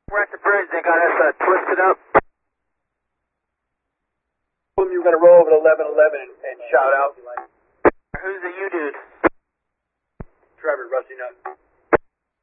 We're at the bridge. They got us twisted up. Told them you were going to roll over to 1111 and shout out. Who's the you dude? Trevor, Rusty Nut.